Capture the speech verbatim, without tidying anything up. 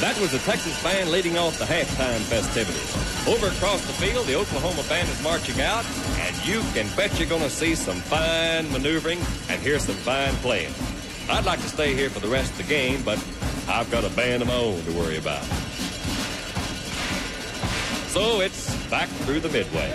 That was the Texas band leading off the halftime festivities. Over across the field, the Oklahoma band is marching out, and you can bet you're going to see some fine maneuvering and hear some fine playing. I'd like to stay here for the rest of the game, but I've got a band of my own to worry about. So it's back through the midway.